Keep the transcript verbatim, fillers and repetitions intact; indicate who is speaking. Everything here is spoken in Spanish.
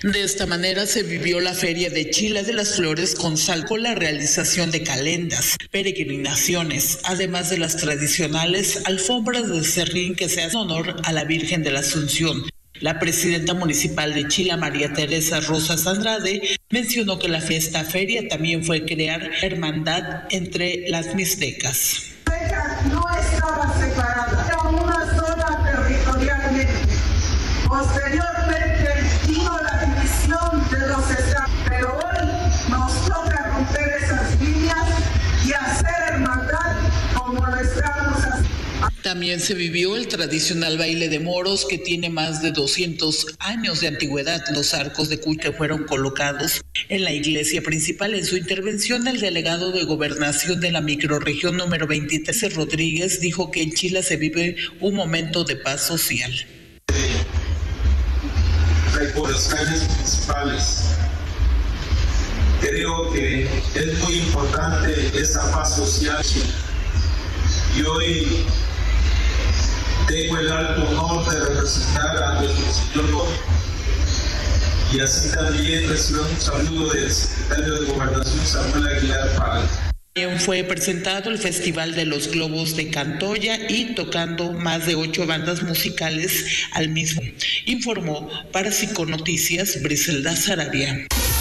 Speaker 1: De esta manera se vivió la Feria de Chila de las Flores con sal, con la realización de calendas, peregrinaciones, además de las tradicionales alfombras de serrín que se hacen honor a la Virgen de la Asunción. La presidenta municipal de Chila, María Teresa Rosas Andrade, mencionó que la fiesta feria también fue crear hermandad entre las mixtecas.
Speaker 2: No estaba separada, era una sola territorialmente. Posteriormente vino la división de los estados, pero hoy nos toca romper esas líneas y hacer hermandad como lo estamos haciendo.
Speaker 1: También se vivió el tradicional baile de moros que tiene más de doscientos años de antigüedad. Los arcos de cuy que fueron colocados en la iglesia principal. En su intervención, el delegado de Gobernación de la microrregión número veintitrés, Rodríguez, dijo que en Chila se vive un momento de paz social.
Speaker 3: Por las calles principales. Creo que es muy importante esa paz social y hoy tengo el alto honor de representar a nuestro señor y así también recibo un saludo del secretario de Gobernación, Samuel Aguilar Páez.
Speaker 1: También fue presentado el Festival de los Globos de Cantoya y tocando más de ocho bandas musicales al mismo. Informó para Psiconoticias Briselda Sarabia.